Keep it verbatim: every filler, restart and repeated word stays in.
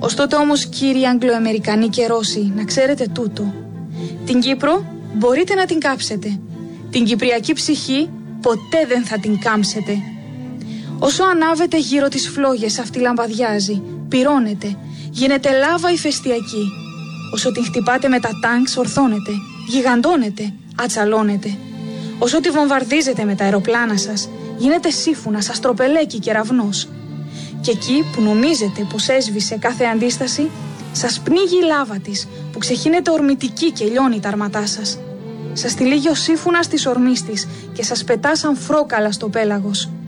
Ως τότε όμως, κύριοι Αγγλοαμερικανοί και Ρώσοι, να ξέρετε τούτο. Την Κύπρο μπορείτε να την κάψετε. Την κυπριακή ψυχή ποτέ δεν θα την κάμψετε. Όσο ανάβετε γύρω τις φλόγες αυτή λαμπαδιάζει, πυρώνεται, γίνεται λάβα ηφαιστειακή. Όσο την χτυπάτε με τα τάγκς ορθώνεται, γιγαντώνεται, ατσαλώνεται. Όσο τη βομβαρδίζετε με τα αεροπλάνα σας, γίνεται σύμφωνας, αστροπελέκι, κεραυνός. Και εκεί που νομίζετε πως έσβησε κάθε αντίσταση, σας πνίγει η λάβα της, που ξεχύνεται ορμητική και λιώνει τα αρματά σας. Σας τυλίγει ο σύμφωνας της ορμής της και σας πετά σαν φρόκαλα στο πέλαγος.